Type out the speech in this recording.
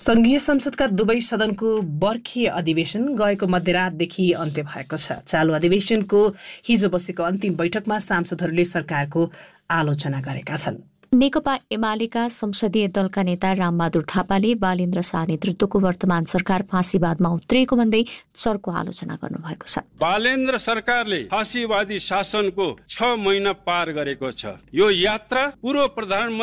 संघीय संसदका दुवै सदनको बर्खे अधिवेशन गएको मध्यरातदेखि अन्त्य भएको छ। चालु अधिवेशनको हिजो बसेको अन्तिम बैठकमा सांसदहरूले सरकारको आलोचना गरेका छन्। नेकपा एमालेका संसदीय दलका नेता रामबहादुर थापाले बालेन्द्र शाह नेतृत्वको वर्तमान सरकार फाँसीवादमा उत्रिएको भन्दै चर्को आलोचना गर्नुभएको छ। बालेन्द्र सरकारले फाँसीवादी शासनको 6 महिना पार गरेको छ। यो यात्रा पूर्व प्रधानमन्त्री